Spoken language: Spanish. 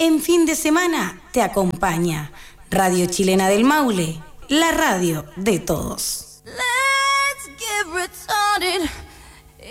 En fin de semana te acompaña Radio Chilena del Maule, la radio de todos. Let's get retarded.